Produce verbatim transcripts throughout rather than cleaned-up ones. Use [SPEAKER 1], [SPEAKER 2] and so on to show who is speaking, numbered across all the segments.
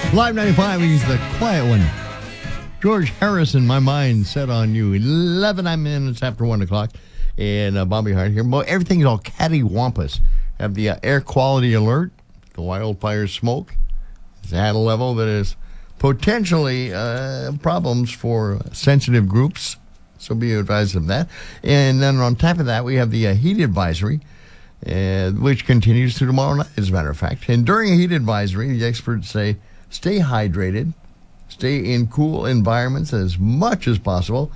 [SPEAKER 1] Live ninety-five, he's the quiet one. George Harrison, My Mind Set on You. eleven minutes after one o'clock. And uh, Bobby Hart here. Well, everything's all cattywampus. Have the uh, air quality alert. The wildfire smoke is at a level that is potentially uh, problems for sensitive groups. So be advised of that. And then on top of that, we have the uh, heat advisory, uh, which continues through tomorrow night, as a matter of fact. And during a heat advisory, the experts say stay hydrated, stay in cool environments as much as possible,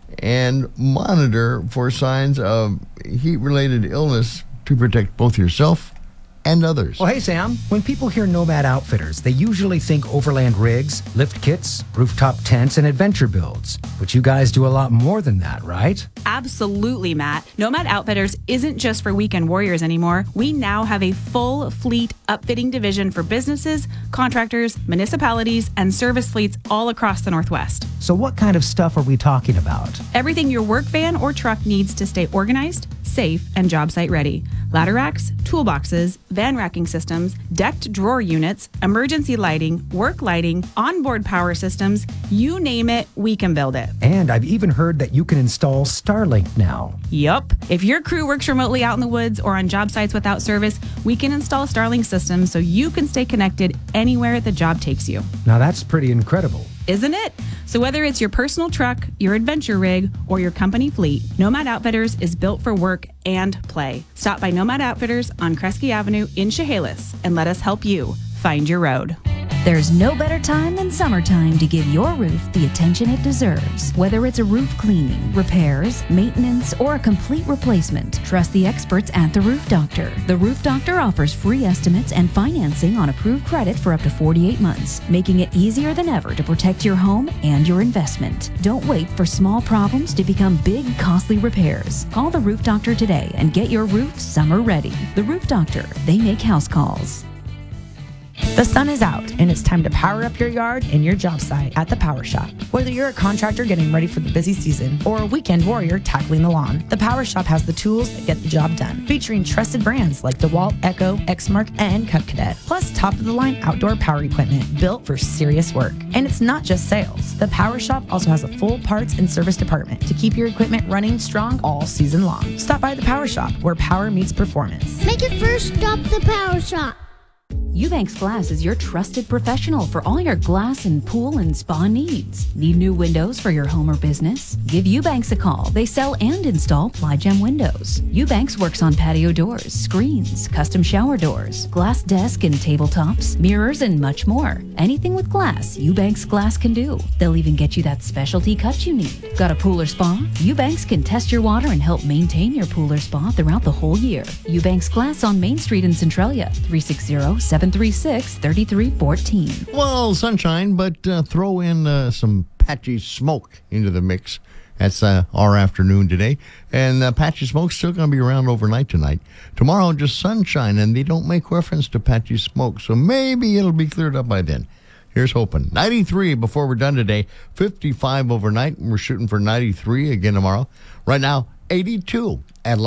[SPEAKER 1] and monitor for signs of heat-related illness to protect both yourself and others.
[SPEAKER 2] Well, hey, Sam, when people hear Nomad Outfitters, they usually think overland rigs, lift kits, rooftop tents, and adventure builds. But you guys do a lot more than that, right?
[SPEAKER 3] Absolutely, Matt. Nomad Outfitters isn't just for weekend warriors anymore. We now have a full fleet upfitting division for businesses, contractors, municipalities, and service fleets all across the Northwest.
[SPEAKER 2] So what kind of stuff are we talking about?
[SPEAKER 3] Everything your work van or truck needs to stay organized, safe, and job site ready. Ladder racks, toolboxes, van racking systems, decked drawer units, emergency lighting, work lighting, onboard power systems, you name it, we can build it.
[SPEAKER 2] And I've even heard that you can install Starlink now.
[SPEAKER 3] Yup. If your crew works remotely out in the woods or on job sites without service, we can install Starlink systems so you can stay connected anywhere the job takes you.
[SPEAKER 2] Now that's pretty incredible.
[SPEAKER 3] Isn't it? So whether it's your personal truck, your adventure rig, or your company fleet, Nomad Outfitters is built for work and play. Stop by Nomad Outfitters on Kresge Avenue in Chehalis and let us help you find your road.
[SPEAKER 4] There's no better time than summertime to give your roof the attention it deserves. Whether it's a roof cleaning, repairs, maintenance, or a complete replacement, trust the experts at The Roof Doctor. The Roof Doctor offers free estimates and financing on approved credit for up to forty-eight months, making it easier than ever to protect your home and your investment. Don't wait for small problems to become big, costly repairs. Call The Roof Doctor today and get your roof summer ready. The Roof Doctor, they make house calls.
[SPEAKER 5] The sun is out, and it's time to power up your yard and your job site at the Power Shop. Whether you're a contractor getting ready for the busy season or a weekend warrior tackling the lawn, the Power Shop has the tools that get the job done, featuring trusted brands like DeWalt, Echo, Exmark, and Cut Cadet, plus top-of-the-line outdoor power equipment built for serious work. And it's not just sales. The Power Shop also has a full parts and service department to keep your equipment running strong all season long. Stop by the Power Shop, where power meets performance.
[SPEAKER 6] Make it first stop the Power Shop.
[SPEAKER 4] Eubanks Glass is your trusted professional for all your glass and pool and spa needs. Need new windows for your home or business? Give Eubanks a call. They sell and install Plygem windows. Eubanks works on patio doors, screens, custom shower doors, glass desk and tabletops, mirrors, and much more. Anything with glass, Eubanks Glass can do. They'll even get you that specialty cut you need. Got a pool or spa? Eubanks can test your water and help maintain your pool or spa throughout the whole year. Eubanks Glass on Main Street in Centralia, three six zero, seven three six, three three one four.
[SPEAKER 1] Well, sunshine, but uh, throw in uh, some patchy smoke into the mix. That's uh, our afternoon today. And uh, patchy smoke's still going to be around overnight tonight. Tomorrow, just sunshine, and they don't make reference to patchy smoke, so maybe it'll be cleared up by then. Here's hoping. ninety-three before we're done today. fifty-five overnight. We're shooting for ninety-three again tomorrow. Right now, eighty-two at